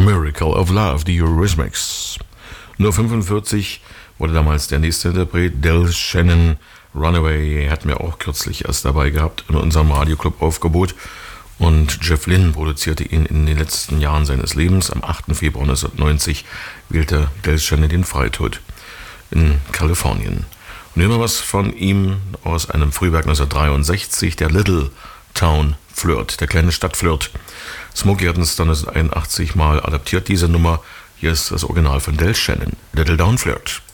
Miracle of Love, die Eurythmics. Nur 45 wurde damals der nächste Interpret, Del Shannon. Runaway hatten wir auch kürzlich erst dabei gehabt in unserem Radioclub-Aufgebot. Und Jeff Lynne produzierte ihn in den letzten Jahren seines Lebens. Am 8. Februar 1990 wählte Del Shannon den Freitod in Kalifornien. Und immer was von ihm aus einem Frühwerk 1963, der Little Town Flirt, der kleine Stadtflirt. Smokey hat uns dann 1981 mal adaptiert, diese Nummer. Hier ist das Original von Del Shannon, Little Town Flirt.